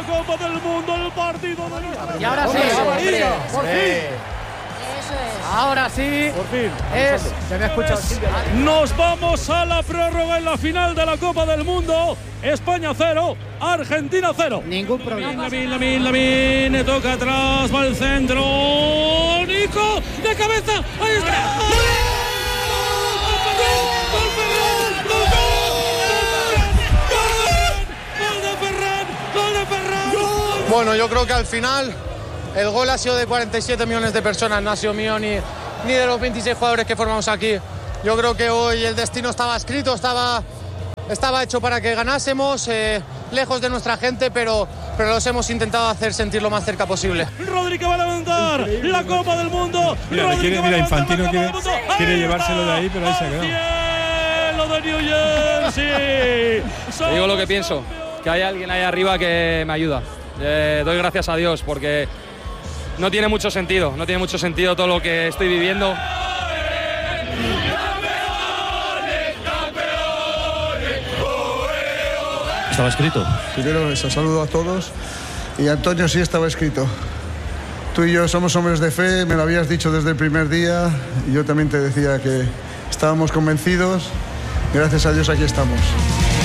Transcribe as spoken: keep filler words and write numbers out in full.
la Copa del Mundo, el partido de... Y ahora sí, hombre, por fin. Eso es. Ahora sí, por fin. es, se me ha escuchado Silvia. Nos vamos a la prórroga en la final de la Copa del Mundo. España cero, Argentina cero. Ningún problema. Lamin, Lamin, Lamin, toca atrás, va el centro. Nico, de cabeza, ahí está. Bueno, yo creo que al final el gol ha sido de cuarenta y siete millones de personas, no ha sido mío ni, ni de los veintiséis jugadores que formamos aquí. Yo creo que hoy el destino estaba escrito, estaba, estaba hecho para que ganásemos, eh, lejos de nuestra gente, pero, pero los hemos intentado hacer sentir lo más cerca posible. Rodri que va a levantar la Copa del Mundo. Mira, Rodri quiere, que va a mira levantar Infantino la quiere, Copa del Mundo. quiere Ahí llevárselo de ahí, pero ahí se ha al quedado. cielo de New Jersey. Te digo lo que pienso, que hay alguien ahí arriba que me ayuda. Eh, doy gracias a Dios porque no tiene mucho sentido, no tiene mucho sentido todo lo que estoy viviendo. ¿Estaba escrito? Primero eso, saludo a todos. Y Antonio, sí estaba escrito. Tú y yo somos hombres de fe, me lo habías dicho desde el primer día y yo también te decía que estábamos convencidos. Gracias a Dios aquí estamos.